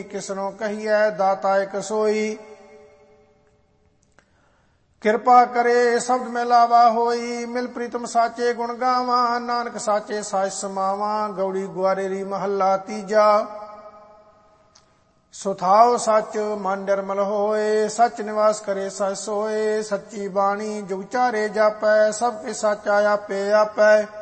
किसनो कहिए दाता एक सोई। कृपा करे शब्द में लावा होई, मिल प्रीतम साचे गुण गावा, नानक साचे साच समावा। गौड़ी ग्वारेरी महला तीजा, सुथाओ सच मन निर्मल होए, सच निवास करे सच सोए। सच्ची बाणी जो उचारे जापै, सबके साचा आपे आपै।